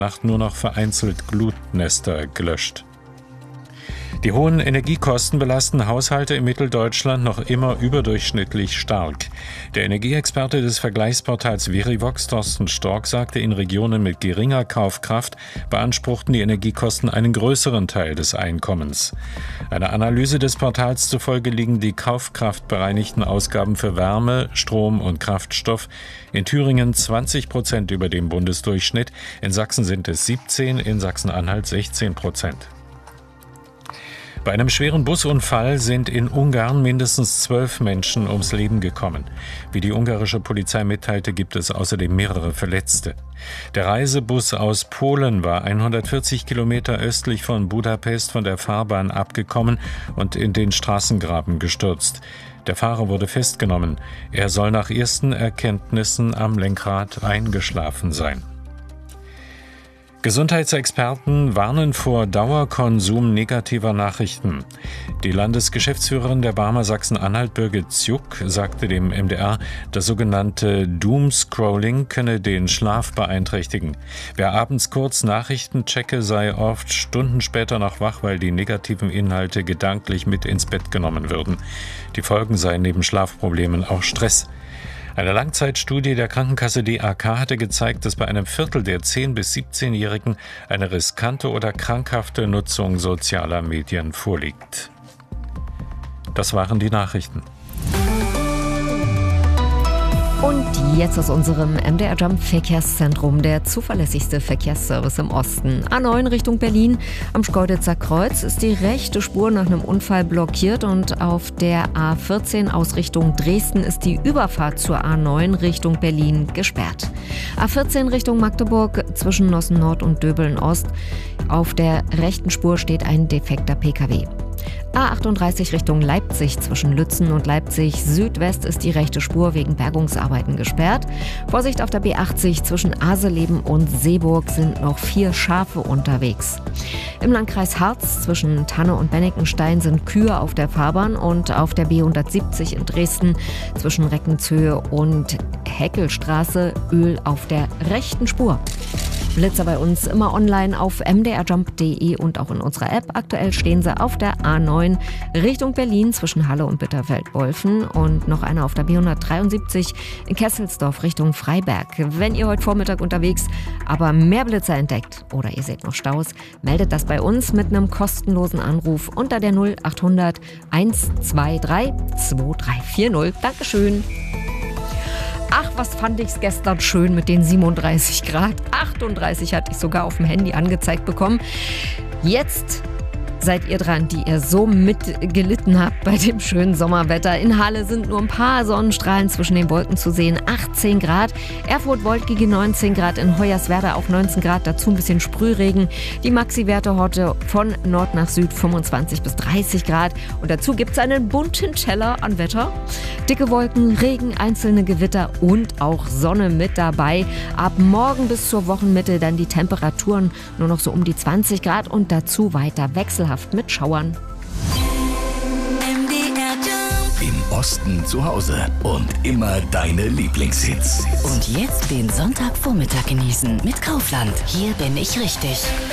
Nacht nur noch vereinzelt Glutnester gelöscht. Die hohen Energiekosten belasten Haushalte in Mitteldeutschland noch immer überdurchschnittlich stark. Der Energieexperte des Vergleichsportals Verivox, Thorsten Stork, sagte, in Regionen mit geringer Kaufkraft beanspruchten die Energiekosten einen größeren Teil des Einkommens. Einer Analyse des Portals zufolge liegen die kaufkraftbereinigten Ausgaben für Wärme, Strom und Kraftstoff in Thüringen 20% über dem Bundesdurchschnitt, in Sachsen sind es 17%, in Sachsen-Anhalt 16%. Bei einem schweren Busunfall sind in Ungarn mindestens 12 Menschen ums Leben gekommen. Wie die ungarische Polizei mitteilte, gibt es außerdem mehrere Verletzte. Der Reisebus aus Polen war 140 Kilometer östlich von Budapest von der Fahrbahn abgekommen und in den Straßengraben gestürzt. Der Fahrer wurde festgenommen. Er soll nach ersten Erkenntnissen am Lenkrad eingeschlafen sein. Gesundheitsexperten warnen vor Dauerkonsum negativer Nachrichten. Die Landesgeschäftsführerin der Barmer Sachsen-Anhalt, Birgit Zjuk, sagte dem MDR, das sogenannte Doomscrolling könne den Schlaf beeinträchtigen. Wer abends kurz Nachrichten checke, sei oft Stunden später noch wach, weil die negativen Inhalte gedanklich mit ins Bett genommen würden. Die Folgen seien neben Schlafproblemen auch Stress. Eine Langzeitstudie der Krankenkasse DAK hatte gezeigt, dass bei einem Viertel der 10- bis 17-Jährigen eine riskante oder krankhafte Nutzung sozialer Medien vorliegt. Das waren die Nachrichten. Und jetzt aus unserem MDR Jump Verkehrszentrum, der zuverlässigste Verkehrsservice im Osten. A9 Richtung Berlin am Schkeuditzer Kreuz ist die rechte Spur nach einem Unfall blockiert und auf der A14 aus Richtung Dresden ist die Überfahrt zur A9 Richtung Berlin gesperrt. A14 Richtung Magdeburg zwischen Nossen Nord und Döbeln Ost. Auf der rechten Spur steht ein defekter Pkw. A38 Richtung Leipzig zwischen Lützen und Leipzig Südwest ist die rechte Spur wegen Bergungsarbeiten gesperrt. Vorsicht auf der B80 zwischen Aseleben und Seeburg sind noch 4 Schafe unterwegs. Im Landkreis Harz zwischen Tanne und Bennekenstein sind Kühe auf der Fahrbahn und auf der B170 in Dresden zwischen Reckenshöhe und Heckelstraße Öl auf der rechten Spur. Blitzer bei uns immer online auf mdrjump.de und auch in unserer App. Aktuell stehen sie auf der A9 Richtung Berlin zwischen Halle und Bitterfeld-Wolfen und noch einer auf der B173 in Kesselsdorf Richtung Freiberg. Wenn ihr heute Vormittag unterwegs aber mehr Blitzer entdeckt oder ihr seht noch Staus, meldet das bei uns mit einem kostenlosen Anruf unter der 0800 123 2340. Dankeschön. Ach, was fand ich's gestern schön mit den 37 Grad. 38 hatte ich sogar auf dem Handy angezeigt bekommen. Jetzt seid ihr dran, die ihr so mitgelitten habt bei dem schönen Sommerwetter. In Halle sind nur ein paar Sonnenstrahlen zwischen den Wolken zu sehen. 18 Grad. Erfurt wolkige 19 Grad. In Hoyerswerda auch 19 Grad. Dazu ein bisschen Sprühregen. Die Maxi-Werte heute von Nord nach Süd 25 bis 30 Grad. Und dazu gibt es einen bunten Teller an Wetter. Dicke Wolken, Regen, einzelne Gewitter und auch Sonne mit dabei. Ab morgen bis zur Wochenmitte dann die Temperaturen nur noch so um die 20 Grad und dazu weiter wechselhaft mit Schauern. Im Osten zu Hause und immer deine Lieblingshits. Und jetzt den Sonntagvormittag genießen mit Kaufland. Hier bin ich richtig.